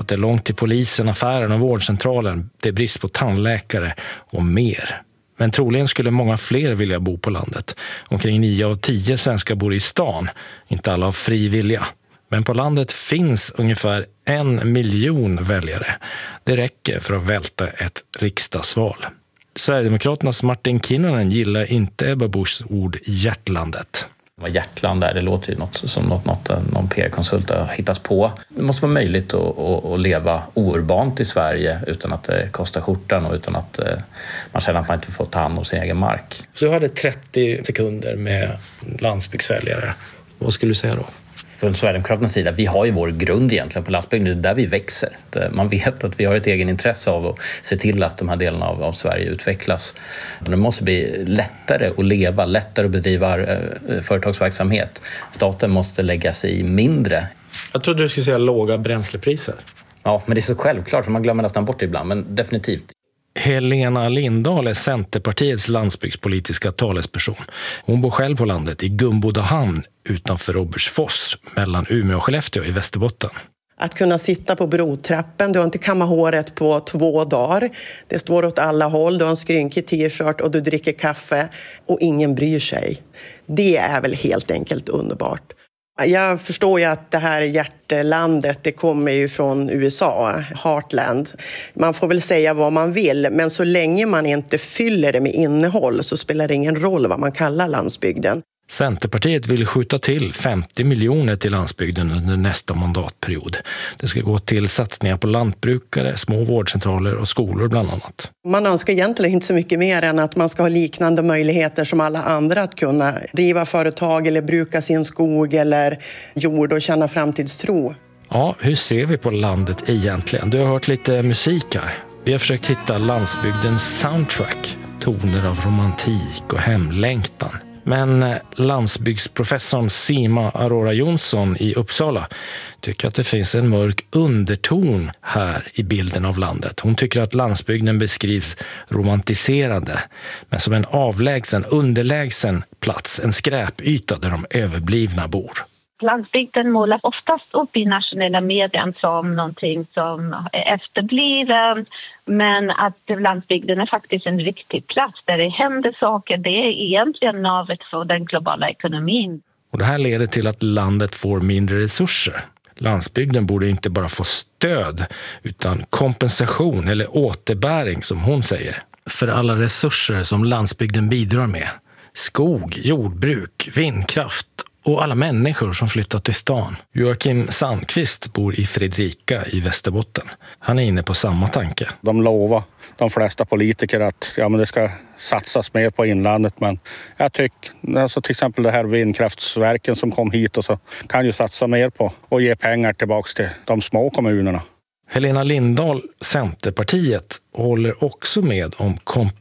Att det är långt till polisen, affären och vårdcentralen. Det är brist på tandläkare och mer. Men troligen skulle många fler vilja bo på landet. Omkring 9 av 10 svenskar bor i stan, inte alla av fri vilja. Men på landet finns ungefär 1 miljon väljare. Det räcker för att välta ett riksdagsval. Sverigedemokraternas Martin Kinnunen gillar inte Ebba Buschs ord hjärtlandet. Vad hjärtland är, det låter ju någon PR-konsult har hittats på. Det måste vara möjligt att leva ourbant i Sverige utan att det kostar skjortan och utan att man känner att man inte får ta hand om sin egen mark. Så du hade 30 sekunder med landsbygdsväljare. Vad skulle du säga då? Från Sverigedemokraternas sida, vi har ju vår grund egentligen på landsbygden, det är där vi växer. Man vet att vi har ett egen intresse av att se till att de här delarna av Sverige utvecklas. Det måste bli lättare att leva, lättare att bedriva företagsverksamhet. Staten måste lägga sig i mindre. Jag trodde du skulle säga låga bränslepriser. Ja, men det är så självklart så man glömmer nästan bort det ibland, men definitivt. Helena Lindahl är Centerpartiets landsbygdspolitiska talesperson. Hon bor själv på landet i Gumbodahamn utanför Robertsfors mellan Umeå och Skellefteå i Västerbotten. Att kunna sitta på brotrappen, du har inte kammat håret på 2 dagar. Det står åt alla håll, du har en skrynkig t-shirt och du dricker kaffe och ingen bryr sig. Det är väl helt enkelt underbart. Jag förstår ju att det här hjärtlandet, det kommer ju från USA, Heartland. Man får väl säga vad man vill, men så länge man inte fyller det med innehåll så spelar det ingen roll vad man kallar landsbygden. Centerpartiet vill skjuta till 50 miljoner till landsbygden under nästa mandatperiod. Det ska gå till satsningar på lantbrukare, små vårdcentraler och skolor bland annat. Man önskar egentligen inte så mycket mer än att man ska ha liknande möjligheter som alla andra att kunna driva företag eller bruka sin skog eller jord och känna framtidstro. Ja, hur ser vi på landet egentligen? Du har hört lite musik här. Vi har försökt hitta landsbygdens soundtrack, toner av romantik och hemlängtan. Men landsbygdsprofessorn Sima Aurora Jonsson i Uppsala tycker att det finns en mörk underton här i bilden av landet. Hon tycker att landsbygden beskrivs romantiserande, men som en avlägsen, underlägsen plats, en skräpyta där de överblivna bor. Landsbygden målas oftast upp i nationella medier som någonting som är efterbliven, men att landsbygden är faktiskt en riktig plats där det händer saker. Det är egentligen navet för den globala ekonomin. Och det här leder till att landet får mindre resurser. Landsbygden borde inte bara få stöd utan kompensation eller återbäring som hon säger. För alla resurser som landsbygden bidrar med. Skog, jordbruk, vindkraft och alla människor som flyttat till stan. Joakim Sandqvist bor i Fredrika i Västerbotten. Han är inne på samma tanke. De lovar de flesta politiker att men det ska satsas mer på inlandet. Men jag tycker, alltså till exempel det här vindkraftsverken som kom hit och så kan ju satsa mer på och ge pengar tillbaka till de små kommunerna. Helena Lindahl, Centerpartiet, håller också med om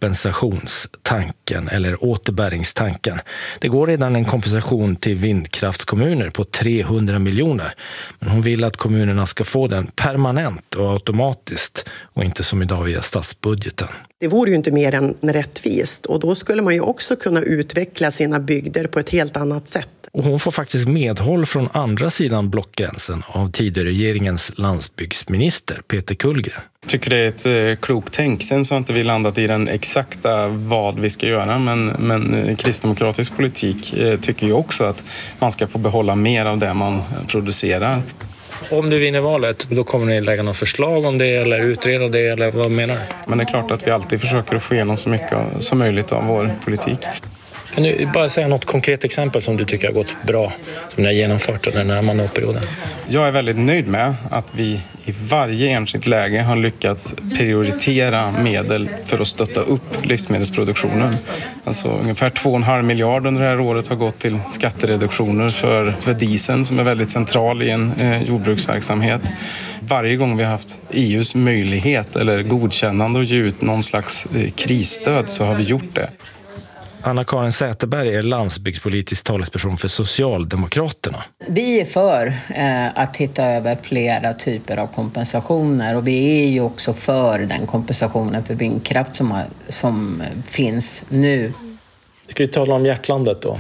kompensationstanken eller återbäringstanken. Det går redan en kompensation till vindkraftskommuner på 300 miljoner. Men hon vill att kommunerna ska få den permanent och automatiskt och inte som idag via statsbudgeten. Det vore ju inte mer än rättvist och då skulle man ju också kunna utveckla sina bygder på ett helt annat sätt. Och hon får faktiskt medhåll från andra sidan blockgränsen av tidigare regeringens landsbygdsminister Peter Kullgren. Jag tycker det är ett klokt tänk. Sen så har inte vi landat i den exakta vad vi ska göra. Men kristdemokratisk politik tycker ju också att man ska få behålla mer av det man producerar. Om du vinner valet, då kommer ni lägga något förslag om det eller utreda det eller vad menar du? Men det är klart att vi alltid försöker att få igenom så mycket som möjligt av vår politik. Kan du bara säga något konkret exempel som du tycker har gått bra, som ni har genomfört under den här mandatperioden? Jag är väldigt nöjd med att vi i varje enskilt läge har lyckats prioritera medel för att stötta upp livsmedelsproduktionen. Alltså ungefär 2,5 miljarder under det här året har gått till skattereduktioner för dieseln som är väldigt central i en jordbruksverksamhet. Varje gång vi har haft EUs möjlighet eller godkännande att ge ut någon slags krisstöd så har vi gjort det. Anna-Karin Säterberg är landsbygdspolitisk talesperson för Socialdemokraterna. Vi är för att titta över flera typer av kompensationer och vi är ju också för den kompensationen för vindkraft som finns nu. Ska vi tala om hjärtlandet då?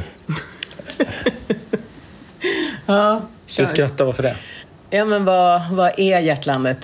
Ja, kör. Du skrattar, varför det? Ja, men vad är hjärtlandet?